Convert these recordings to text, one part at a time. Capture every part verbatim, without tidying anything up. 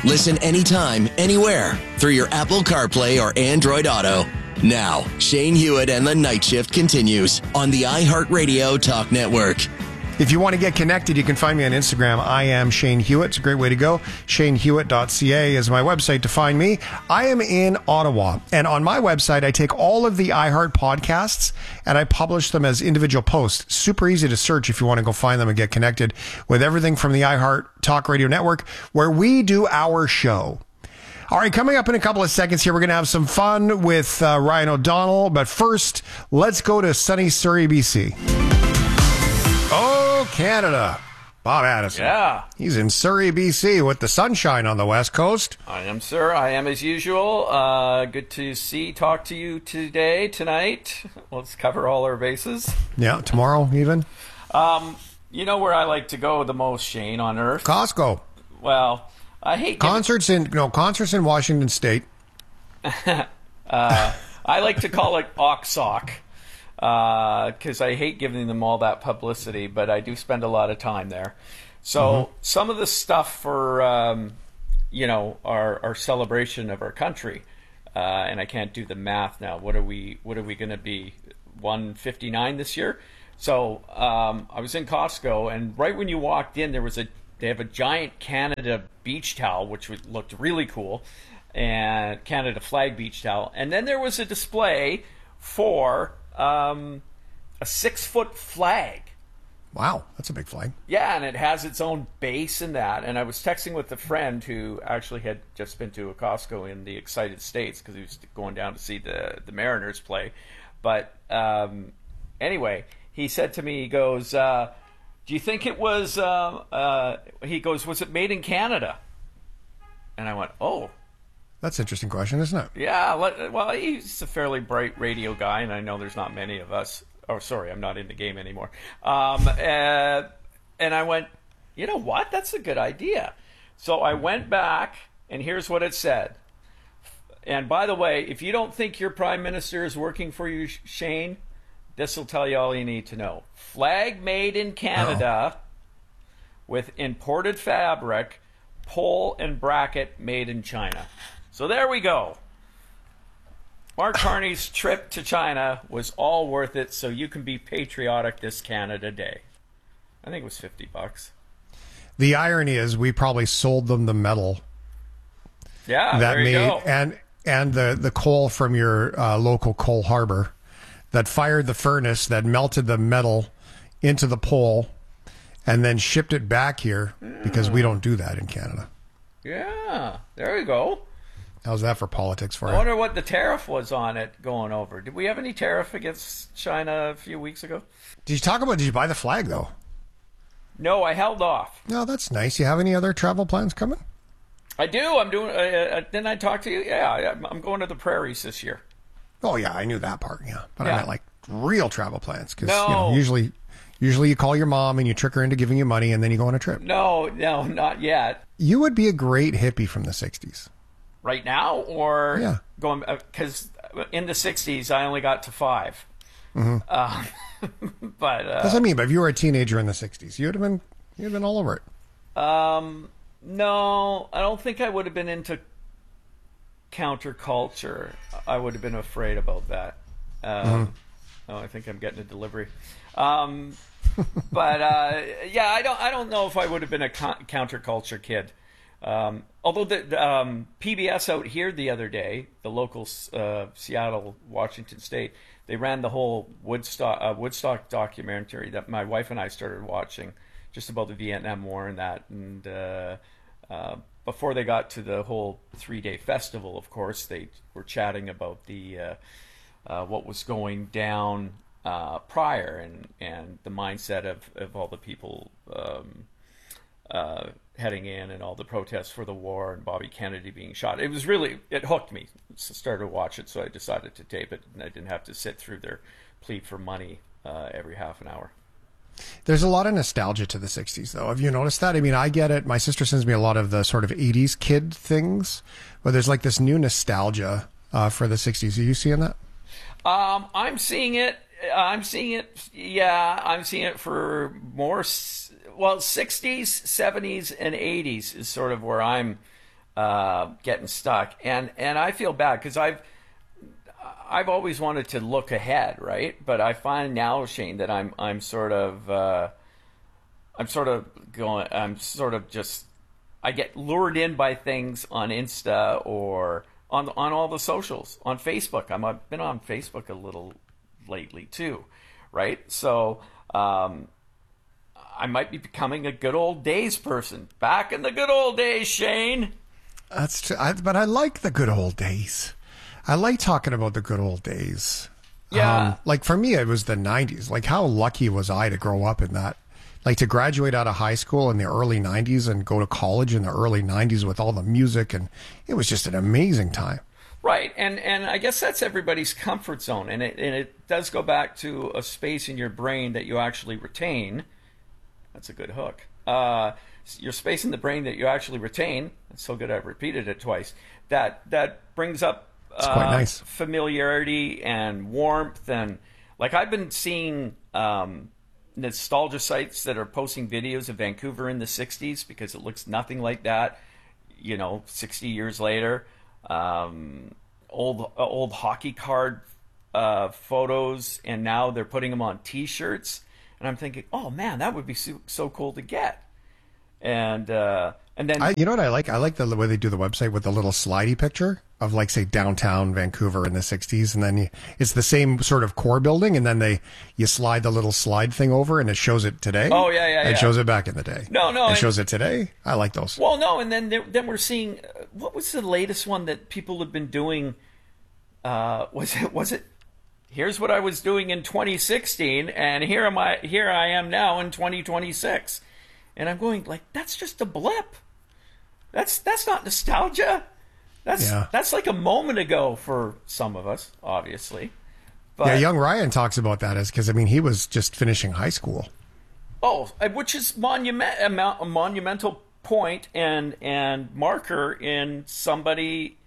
Listen anytime, anywhere through your Apple CarPlay or Android Auto. Now, Shane Hewitt and the Night Shift continues on the iHeartRadio Talk Network. If you want to get connected, you can find me on Instagram. I am Shane Hewitt. It's a great way to go. shane hewitt dot c a is my website to find me. I am in Ottawa, and on my website, I take all of the iHeart podcasts and I publish them as individual posts. Super easy to search if you want to go find them and get connected with everything from the iHeart Talk Radio Network, where we do our show. All right, coming up in a couple of seconds here, we're going to have some fun with uh, Ryan O'Donnell. But first, let's go to sunny Surrey, B C. Oh, Canada. Bob Addison. Yeah. He's in Surrey, B C with the sunshine on the west coast. I am, sir. I am as usual. Uh, good to see, talk to you today, tonight. Let's cover all our bases. Yeah, tomorrow even. Um, you know where I like to go the most, Shane, on Earth? Costco. Well, I hate... Concerts in, no, concerts in Washington State. uh, I like to call it Oxsock. Because uh, I hate giving them all that publicity, but I do spend a lot of time there. So mm-hmm. some of the stuff for, um, you know, our, our celebration of our country, uh, and I can't do the math now. What are we? What are we going to be? one fifty-nine this year. So um, I was in Costco, and right when you walked in, there was a they have a giant Canada beach towel, which looked really cool, and Canada flag beach towel, and then there was a display for Um, a six-foot flag. Wow, that's a big flag. Yeah, and it has its own base in that. And I was texting with a friend who actually had just been to a Costco in the Excited States because he was going down to see the, the Mariners play. But um, anyway, he said to me, he goes, uh, do you think it was, uh, uh, he goes, was it made in Canada? And I went, oh. That's an interesting question, isn't it? Yeah, well, he's a fairly bright radio guy, and I know there's not many of us. Oh, sorry, I'm not in the game anymore. Um, uh, and I went, you know what? That's a good idea. So I went back, and here's what it said. And by the way, if you don't think your prime minister is working for you, Shane, this will tell you all you need to know. Flag made in Canada oh. with imported fabric, pole and bracket made in China. So there we go. Mark Carney's trip to China was all worth it, so you can be patriotic this Canada Day. I think it was fifty bucks. The irony is we probably sold them the metal. Yeah, that there you made, go. And, and the, the coal from your uh, local coal harbor that fired the furnace that melted the metal into the pole and then shipped it back here yeah. because we don't do that in Canada. Yeah, there you go. How's that for politics for I you? I wonder what the tariff was on it going over. Did we have any tariff against China a few weeks ago? Did you talk about, did you buy the flag, though? No, I held off. No, that's nice. You have any other travel plans coming? I do. I'm doing, uh, uh, didn't I talk to you? Yeah, I'm going to the prairies this year. Oh, yeah, I knew that part, yeah. But yeah. I meant like real travel plans. Because no. you know, usually, usually you call your mom and you trick her into giving you money and then you go on a trip. No, no, not yet. You would be a great hippie from the sixties. Right now, or yeah. going because uh, in the sixties I only got to five. Mm-hmm. Uh, but uh, that's what I mean. But if you were a teenager in the sixties, you'd have been you'd have been all over it. Um, no, I don't think I would have been into counterculture. I would have been afraid about that. Um, mm-hmm. Oh, I think I'm getting a delivery. Um, but uh, yeah, I don't I don't know if I would have been a co- counterculture kid. Um, although the, the um, P B S out here the other day, the local uh, Seattle, Washington State, they ran the whole Woodstock, uh, Woodstock documentary that my wife and I started watching, just about the Vietnam War and that. And uh, uh, before they got to the whole three-day festival, of course, they were chatting about the uh, uh, what was going down uh, prior and, and the mindset of, of all the people um, uh, heading in and all the protests for the war and Bobby Kennedy being shot. It was really, it hooked me. So I started to watch it, so I decided to tape it, and I didn't have to sit through their plea for money uh, every half an hour. There's a lot of nostalgia to the sixties, though. Have you noticed that? I mean, I get it. My sister sends me a lot of the sort of eighties kid things, but there's like this new nostalgia uh, for the sixties. Are you seeing that? Um, I'm seeing it. I'm seeing it. Yeah, I'm seeing it for more. Well, sixties, seventies, and eighties is sort of where I'm uh, getting stuck. And and I feel bad because I've I've always wanted to look ahead, right? But I find now, Shane, that I'm I'm sort of uh, I'm sort of going. I'm sort of just I get lured in by things on Insta or on on all the socials, on Facebook. I'm I've been on Facebook a little lately too, right? So um, I might be becoming a good old days person. Back in the good old days, Shane. That's true. I, but I like the good old days. I like talking about the good old days. Yeah. Um, like for me, it was the nineties. Like how lucky was I to grow up in that? Like to graduate out of high school in the early nineties and go to college in the early nineties with all the music. And it was just an amazing time. Right. And and I guess that's everybody's comfort zone. And it, and it does go back to a space in your brain that you actually retain. That's a good hook. Uh, your space in the brain that you actually retain. It's so good I've repeated it twice. That, that brings up It's quite uh, nice. familiarity and warmth. And like I've been seeing um, nostalgia sites that are posting videos of Vancouver in the sixties because it looks nothing like that, you know, sixty years later. Um, old uh, old hockey card uh, photos, and now they're putting them on T-shirts. And I'm thinking, oh man, that would be so, so cool to get. And uh, and then I, you know what I like? I like the way they do the website with the little slidey picture of like say downtown Vancouver in the sixties, and then you, it's the same sort of core building, and then they you slide the little slide thing over, and it shows it today. Oh yeah, yeah, It yeah. shows it back in the day. No, no, it and- shows it today. I like those. Well, no, and then there, then we're seeing uh, what was the latest one that people have been doing? Uh, was it was it? Here's what I was doing in twenty sixteen, and here am I. Here I am now in twenty twenty-six, and I'm going like that's just a blip. That's that's not nostalgia. That's Yeah. that's like a moment ago for some of us, obviously. But, Yeah, young Ryan talks about that as because I mean he was just finishing high school. Oh, which is monument a mo- a monumental point and and marker in somebody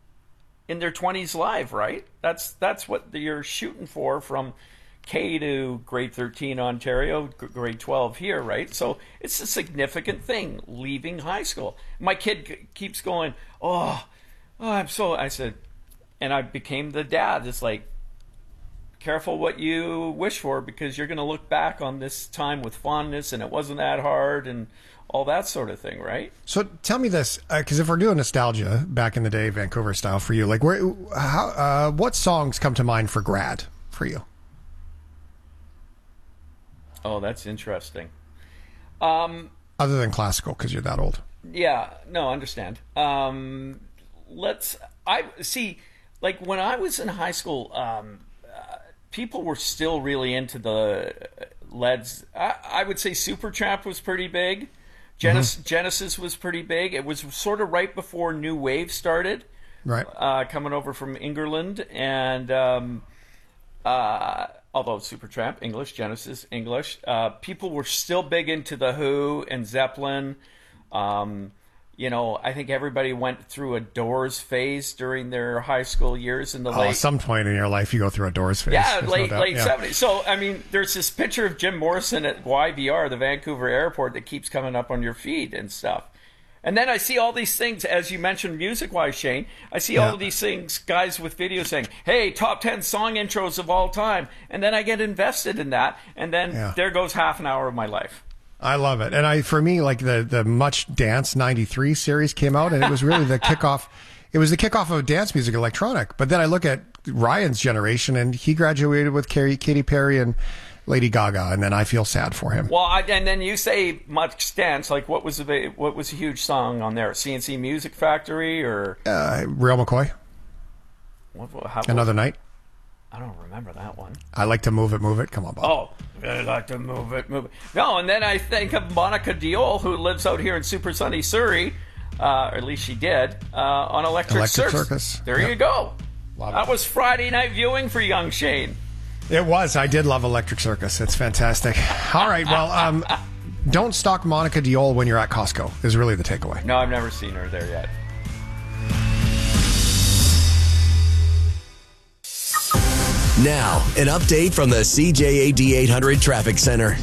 in their twenties live, right? That's that's what you're shooting for from K to grade thirteen Ontario, g- grade twelve here, right? So it's a significant thing leaving high school. My kid g- keeps going, "Oh, oh, I'm so," I said, and I became the dad. It's like, careful what you wish for because you're going to look back on this time with fondness and it wasn't that hard and all that sort of thing, right? So tell me this, because if we're doing nostalgia back in the day, Vancouver style for you, like where, how, uh, what songs come to mind for grad for you? Oh, that's interesting. Um, Other than classical, because you're that old. yeah, no, understand. Um, let's, I see, like when I was in high school, um, uh, people were still really into the Leds. I, I would say Supertramp was pretty big. Genesis, mm-hmm. Genesis was pretty big. It was sort of right before New Wave started. Right. Uh, coming over from England, and um, uh, although Supertramp, English, Genesis, English, uh, people were still big into The Who and Zeppelin. Um, you know, I think everybody went through a Doors phase during their high school years in the Oh, late. at some point in your life, you go through a Doors phase. Yeah, There's late no doubt. late Yeah. seventies. So I mean, there's this picture of Jim Morrison at Y V R, the Vancouver airport, that keeps coming up on your feed and stuff. And then I see all these things, as you mentioned, music-wise, Shane. I see Yeah. all of these things, guys with videos saying, "Hey, top ten song intros of all time," and then I get invested in that, and then Yeah. there goes half an hour of my life. I love it. And I, for me, like the, the Much Dance ninety-three series came out, and it was really the kickoff. It was the kickoff of dance music electronic. But then I look at Ryan's generation, and he graduated with Carrie, Katy Perry and Lady Gaga, and then I feel sad for him. Well, I, and then you say Much Dance, like what was the what was a huge song on there? C N C Music Factory or Uh, Real McCoy, what, what, how, Another Night. I don't remember that one. I like to move it, move it. Come on, Bob. Oh, I like to move it, move it. No, and then I think of Monica Diol, who lives out here in super sunny Surrey, uh, or at least she did, uh, on Electric, Electric Circus. Circus. There Yep. you go. Love That it. was Friday night viewing for young Shane. It was. I did love Electric Circus. It's fantastic. All right. Well, um, don't stalk Monica Diol when you're at Costco is really the takeaway. No, I've never seen her there yet. Now, an update from the C J A D eight hundred Traffic Center.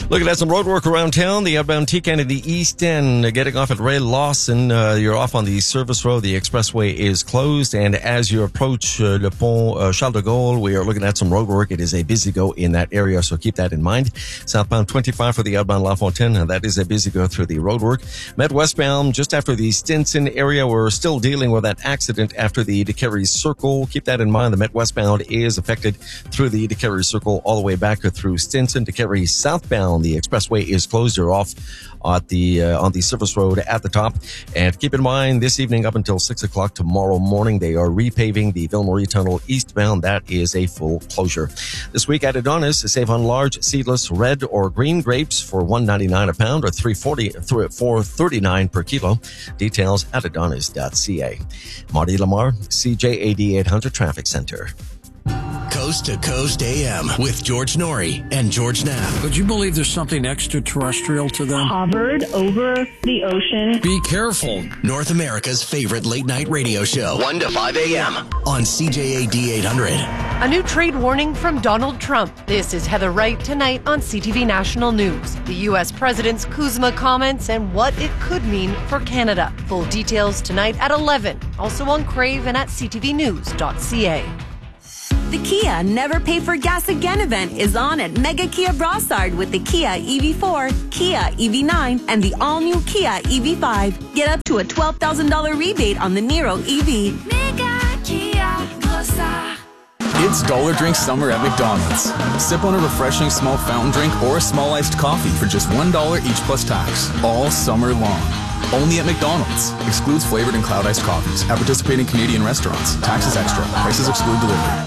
Looking at some road work around town. The outbound T Kennedy East End, uh, getting off at Ray Lawson. Uh, you're off on the service road. The expressway is closed. And as you approach uh, Le Pont uh, Charles de Gaulle, we are looking at some road work. It is a busy go in that area, so keep that in mind. Southbound twenty-five for the outbound La Fontaine. Uh, that is a busy go through the road work. Met westbound just after the Stinson area. We're still dealing with that accident after the DeCarry Circle. Keep that in mind. The Met westbound is affected through the DeCarry Circle all the way back through Stinson. DeCarry southbound, the expressway is closed. You're off at the uh, on the service road at the top. And keep in mind, this evening up until six o'clock tomorrow morning, they are repaving the Ville Marie Tunnel eastbound. That is a full closure. This week at Adonis, save on large seedless red or green grapes for one ninety-nine a pound or three forty four thirty-nine per kilo. Details at adonis dot c a. Marty Lamar, C J A D eight hundred Traffic Center. Coast to Coast A M with George Norrie and George Knapp. Would you believe there's something extraterrestrial to them? Hovered over the ocean. Be careful. North America's favorite late night radio show, one to five a.m. on C J A D eight hundred. A new trade warning from Donald Trump. This is Heather Wright tonight on C T V National News. The U S president's Kuzma comments and what it could mean for Canada. Full details tonight at eleven. Also on Crave and at c t v news dot c a. The Kia Never Pay for Gas Again event is on at Mega Kia Brossard with the Kia E V four, Kia E V nine, and the all-new Kia E V five. Get up to a twelve thousand dollars rebate on the Niro E V. Mega Kia Brossard. It's Dollar Drink Summer at McDonald's. Sip on a refreshing small fountain drink or a small iced coffee for just one dollar each plus tax. All summer long. Only at McDonald's. Excludes flavored and cloud iced coffees. At participating Canadian restaurants. Taxes extra. Prices exclude delivery.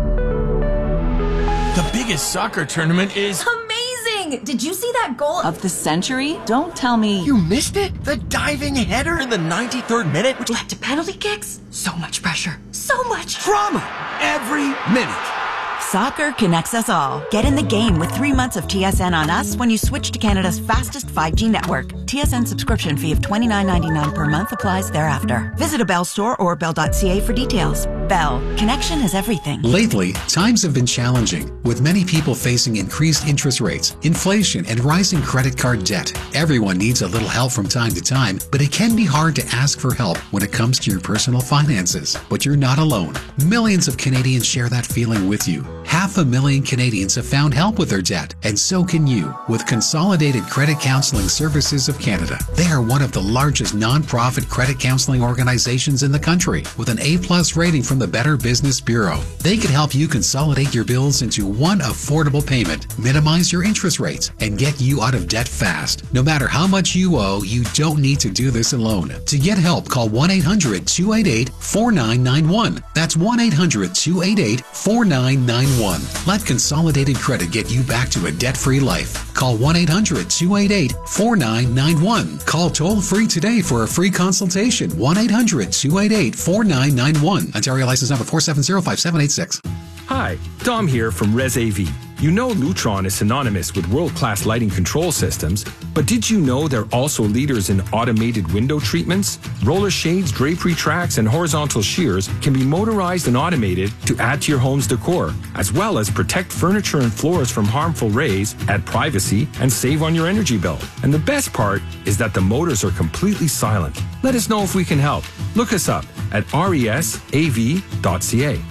The biggest soccer tournament is amazing! Did you see that goal of the century? Don't tell me you missed it. The diving header in the ninety-third minute, which led to penalty kicks. So much pressure. So much drama. Every minute. Soccer connects us all. Get in the game with three months of T S N on us when you switch to Canada's fastest five G network. T S N subscription fee of twenty-nine ninety-nine per month applies thereafter. Visit a Bell store or bell dot c a for details. Bell. Connection is everything. Lately, times have been challenging, with many people facing increased interest rates, inflation, and rising credit card debt. Everyone needs a little help from time to time, but it can be hard to ask for help when it comes to your personal finances. But you're not alone. Millions of Canadians share that feeling with you. Half a million Canadians have found help with their debt, and so can you with Consolidated Credit Counseling Services of Canada. They are one of the largest non-profit credit counseling organizations in the country, with an A-plus rating from the Better Business Bureau. They can help you consolidate your bills into one affordable payment, minimize your interest rates, and get you out of debt fast. No matter how much you owe, you don't need to do this alone. To get help, call one eight hundred two eight eight four nine nine one. That's one eight hundred two eight eight four nine nine one. Let Consolidated Credit get you back to a debt-free life. Call one eight hundred two eight eight four nine nine one. Call toll-free today for a free consultation. one eight hundred two eight eight four nine nine one. Ontario license number four seven zero five seven eight six. Hi, Dom here from Res A V. You know Lutron is synonymous with world-class lighting control systems, but did you know they're also leaders in automated window treatments? Roller shades, drapery tracks, and horizontal shears can be motorized and automated to add to your home's decor, as well as protect furniture and floors from harmful rays, add privacy, and save on your energy bill. And the best part is that the motors are completely silent. Let us know if we can help. Look us up at res a v dot c a.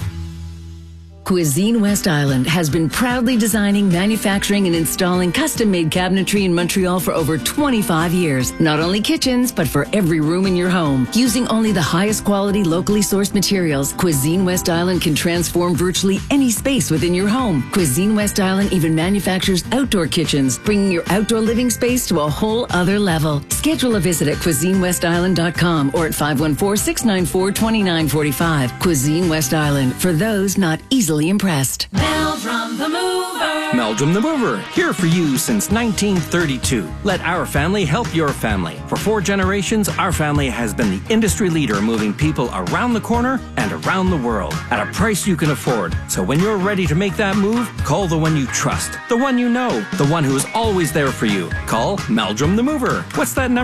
Cuisine West Island has been proudly designing, manufacturing, and installing custom-made cabinetry in Montreal for over twenty-five years. Not only kitchens, but for every room in your home. Using only the highest quality, locally sourced materials, Cuisine West Island can transform virtually any space within your home. Cuisine West Island even manufactures outdoor kitchens, bringing your outdoor living space to a whole other level. Schedule a visit at cuisine west island dot com or at five one four, six nine four, two nine four five. Cuisine West Island, for those not easily impressed. Meldrum the Mover. Meldrum the Mover, here for you since nineteen thirty-two. Let our family help your family. For four generations, our family has been the industry leader moving people around the corner and around the world at a price you can afford. So when you're ready to make that move, call the one you trust, the one you know, the one who is always there for you. Call Meldrum the Mover. What's that number?